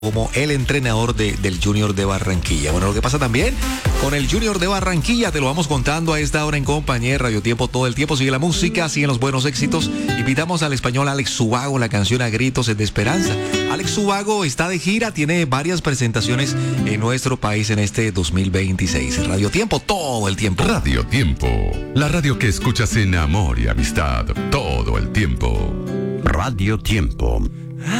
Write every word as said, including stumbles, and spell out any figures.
como el entrenador de, del Junior de Barranquilla. Bueno, lo que pasa también con el Junior de Barranquilla, te lo vamos contando a esta hora en compañía de Radio Tiempo todo el tiempo. Sigue la música, siguen los buenos éxitos. Invitamos al español Alex Subago, la canción A Gritos de Esperanza. Alex Subago está de gira, tiene varias presentaciones en nuestro país en este dos mil veintiséis. Radio Tiempo todo el tiempo. Radio Tiempo, la radio que escuchas en amor y amistad todo el tiempo. Radio Tiempo.